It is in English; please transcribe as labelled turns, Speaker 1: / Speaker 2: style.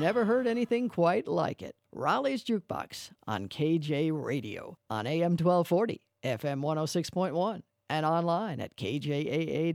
Speaker 1: never heard anything quite like it. Raleigh's Jukebox on KJ Radio on AM 1240, FM 106.1, and online at kjaa.com.